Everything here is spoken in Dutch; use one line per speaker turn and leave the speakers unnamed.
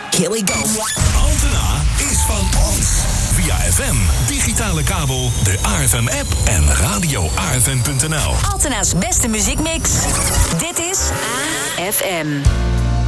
Here we go.
Altena is van ons. Via FM, digitale kabel, de AFM-app en radioafm.nl.
Altena's beste muziekmix. Dit is AFM.